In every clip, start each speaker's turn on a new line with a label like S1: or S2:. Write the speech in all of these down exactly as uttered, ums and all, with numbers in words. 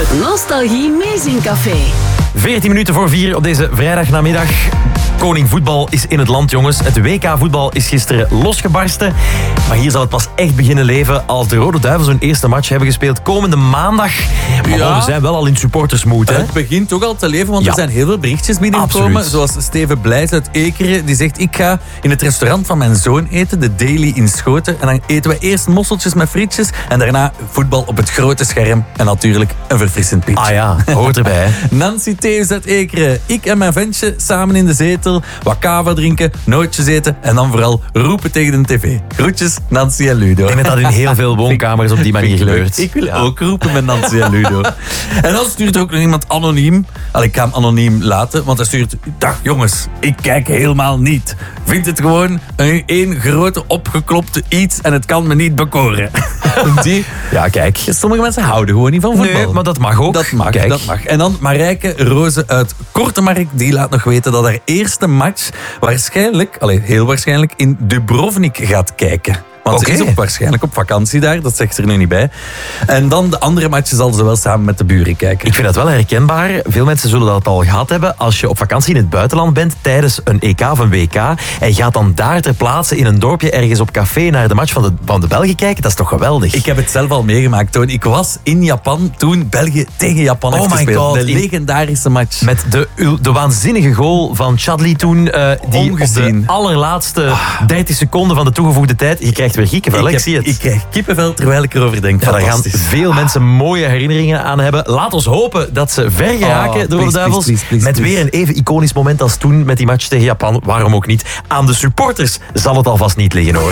S1: Nostalgie Meezincafé.
S2: veertien minuten voor vier op deze vrijdagnamiddag. Koning voetbal is in het land, jongens. Het W K-voetbal is gisteren losgebarsten. Maar hier zal het pas echt beginnen leven als de Rode Duivels hun eerste match hebben gespeeld komende maandag. Maar
S3: Ja.
S2: we zijn wel al in supportersmoed, hè?
S3: Het begint toch al te leven, want
S2: Ja.
S3: er zijn heel veel berichtjes binnengekomen.
S2: Absoluut.
S3: Zoals Steven Blijs uit Ekeren, die zegt: ik ga in het restaurant van mijn zoon eten, de Daily in Schoten. En dan eten we eerst mosseltjes met frietjes en daarna voetbal op het grote scherm. En natuurlijk een verfrissend pitje.
S2: Ah ja, hoort erbij, hè?
S3: Nancy Theus uit Ekeren. Ik en mijn ventje samen in de zetel, wat kava drinken, nootjes eten en dan vooral roepen tegen de tv. Groetjes, Nancy en Ludo.
S2: Ik denk dat dat in heel veel woonkamers op die manier
S3: Vind ik leuk.
S2: gebeurt.
S3: Ik wil
S2: Ja.
S3: ook roepen met Nancy en Ludo. En dan stuurt er ook nog iemand anoniem. Al, ik ga hem anoniem laten, want hij stuurt: dag jongens, ik kijk helemaal niet. Vind het gewoon een één grote opgeklopte iets en het kan me niet bekoren. Die,
S2: Ja, kijk.
S3: sommige mensen houden gewoon niet van voetbal.
S2: Nee, maar dat mag ook.
S3: Dat mag,
S2: Kijk.
S3: dat mag. En dan Marijke Roze uit Kortemark, die laat nog weten dat haar eerste match waarschijnlijk, allee, heel waarschijnlijk, in Dubrovnik gaat kijken. Want
S2: Oké.
S3: ze is ook waarschijnlijk op vakantie daar, dat zegt ze er nu niet bij. En dan de andere matchen zal ze wel samen met de buren kijken.
S2: Ik vind dat wel herkenbaar. Veel mensen zullen dat al gehad hebben. Als je op vakantie in het buitenland bent tijdens een E K of een W K en je gaat dan daar ter plaatse in een dorpje ergens op café naar de match van de, van de Belgen kijken, dat is toch geweldig?
S3: Ik heb het zelf al meegemaakt, Toon. Ik was in Japan toen België tegen Japan
S2: Oh
S3: heeft
S2: my
S3: gespeeld.
S2: God.
S3: De
S2: In-
S3: legendarische match.
S2: Met de, de waanzinnige goal van Chadli toen, eh, die op
S3: Ongezien.
S2: de allerlaatste dertig seconden van de toegevoegde tijd, je krijgt weer giekenvel, ik,
S3: heb-
S2: zie het.
S3: ik krijg kippenvel terwijl ik erover denk.
S2: Ja, daar gaan
S3: Fantastisch.
S2: veel mensen mooie herinneringen aan hebben. Laat ons hopen dat ze ver geraken,
S3: Oh,
S2: de Rode
S3: please,
S2: Duivels.
S3: please, please,
S2: met
S3: please.
S2: weer een even iconisch moment als toen met die match tegen Japan. Waarom ook niet? Aan de supporters zal het alvast niet liggen, hoor.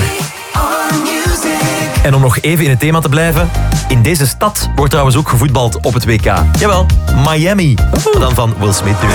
S2: En om nog even in het thema te blijven. In deze stad wordt trouwens ook gevoetbald op het W K. Jawel, Miami. Dan van Will Smith nu.